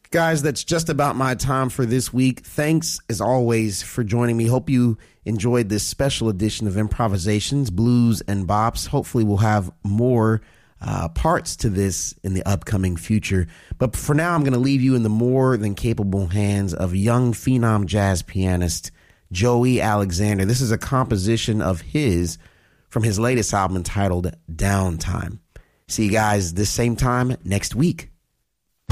Guys, that's just about my time for this week. Thanks, as always, for joining me. Hope you enjoyed this special edition of Improvisations, Blues and Bops. Hopefully we'll have more parts to this in the upcoming future. But for now, I'm going to leave you in the more than capable hands of young phenom jazz pianist Joey Alexander. This is a composition of his from his latest album entitled Downtime. See you guys this same time next week.